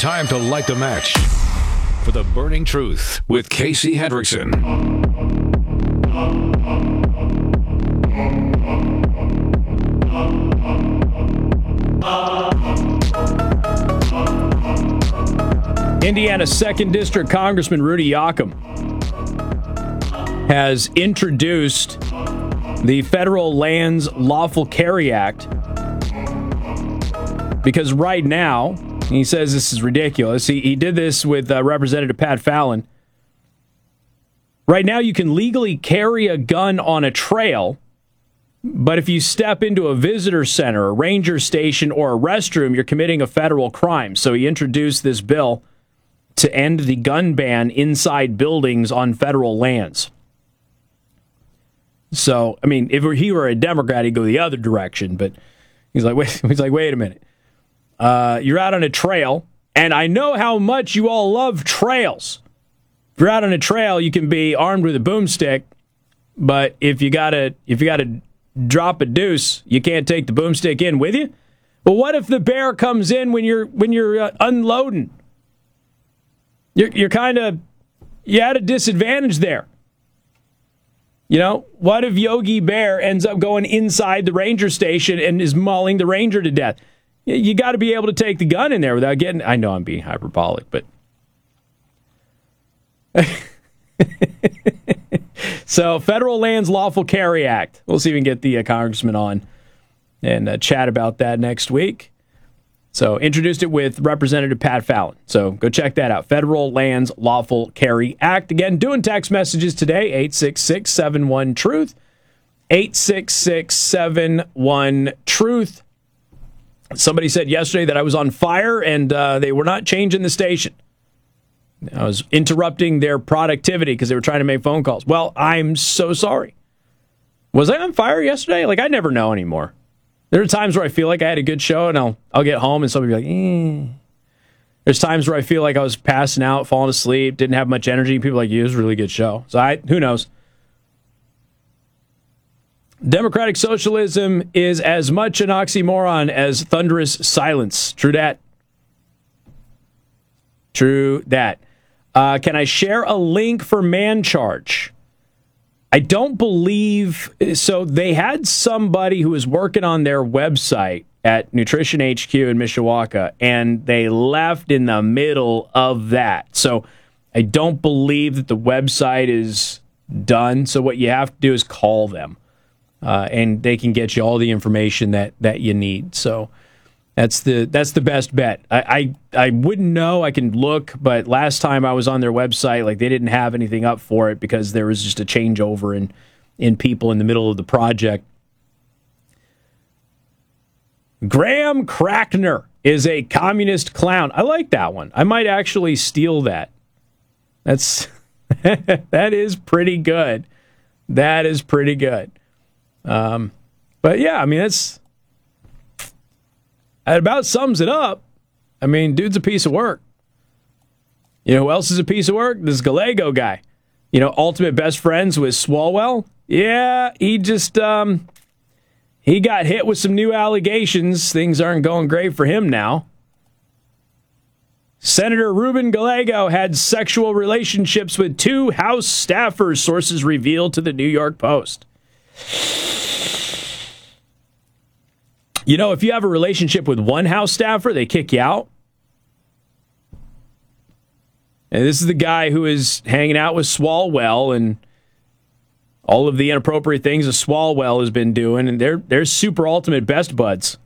time to light the match for the burning truth with Casey Hendrickson. Indiana's 2nd District Congressman Rudy Yoakum has introduced the Federal Lands Lawful Carry Act because right now, he says this is ridiculous. He did this with Representative Pat Fallon. Right now, you can legally carry a gun on a trail, but if you step into a visitor center, a ranger station, or a restroom, you're committing a federal crime. So he introduced this bill to end the gun ban inside buildings on federal lands. So, I mean, if he were a Democrat, he'd go the other direction. But he's like, wait a minute. You're out on a trail, and I know how much you all love trails. If you're out on a trail, you can be armed with a boomstick, but if you gotta drop a deuce, you can't take the boomstick in with you. Well, what if the bear comes in when you're unloading? You're at a disadvantage there. You know, what if Yogi Bear ends up going inside the ranger station and is mauling the ranger to death? You got to be able to take the gun in there without getting... I know I'm being hyperbolic, but... So, Federal Lands Lawful Carry Act. We'll see if we can get the congressman on and chat about that next week. So, introduced it with Representative Pat Fallon. So, go check that out. Federal Lands Lawful Carry Act. Again, doing text messages today, 866-71-TRUTH. 866-71-TRUTH. Somebody said yesterday that I was on fire and they were not changing the station. I was interrupting their productivity because they were trying to make phone calls. Well, I'm so sorry. Was I on fire yesterday? Like, I never know anymore. There are times where I feel like I had a good show and I'll get home and somebody will be like, There's times where I feel like I was passing out, falling asleep, didn't have much energy. People are like, it was a really good show. So who knows? Democratic socialism is as much an oxymoron as thunderous silence. True that. True that. Can I share a link for Man Charge? I don't believe... So they had somebody who was working on their website at Nutrition HQ in Mishawaka, and they left in the middle of that. So I don't believe that the website is done. So what you have to do is call them. And they can get you all the information that you need. So that's the best bet. I wouldn't know. I can look, but last time I was on their website, like they didn't have anything up for it because there was just a changeover in people in the middle of the project. Graham Crackner is a communist clown. I like that one. I might actually steal that. That is pretty good. That is pretty good. But yeah, I mean, that about sums it up. I mean, dude's a piece of work. You know who else is a piece of work? This Gallego guy. You know, ultimate best friends with Swalwell. Yeah, he just, he got hit with some new allegations. Things aren't going great for him now. Senator Ruben Gallego had sexual relationships with 2 House staffers, sources revealed to the New York Post. You know, if you have a relationship with one House staffer, they kick you out. And this is the guy who is hanging out with Swalwell and all of the inappropriate things that Swalwell has been doing, and they're super ultimate best buds.